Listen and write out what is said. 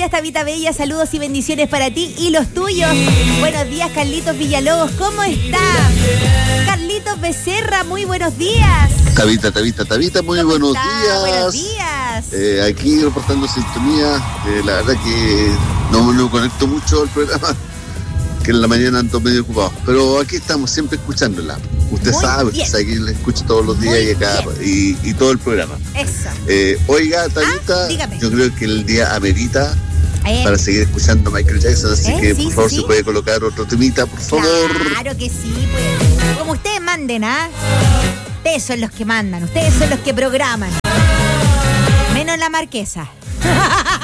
días, Tabita Bella, saludos y bendiciones para ti y los tuyos. Buenos días, Carlitos Villalobos, ¿cómo está? Carlitos Becerra, muy buenos días. Tabita, muy buenos días. Buenos días. Aquí reportando sintonía. La verdad que no me conecto mucho al programa, que en la mañana ando medio ocupado. Pero aquí estamos siempre escuchándola. Usted sabe que le escucho todos los días y acá y todo el programa. Eso. Oiga, Tabita, yo creo que el día amerita para seguir escuchando a Michael Jackson, así que por favor se puede colocar otro temita, por favor. Claro que sí, pues. Como ustedes manden, ¿ah? Ustedes son los que mandan, ustedes son los que programan. Menos la marquesa.